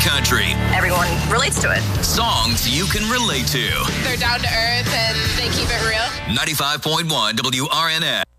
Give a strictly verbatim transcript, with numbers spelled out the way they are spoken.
country. Everyone relates to it. Songs you can relate to. They're down to earth and they keep it real. ninety-five point one W R N S.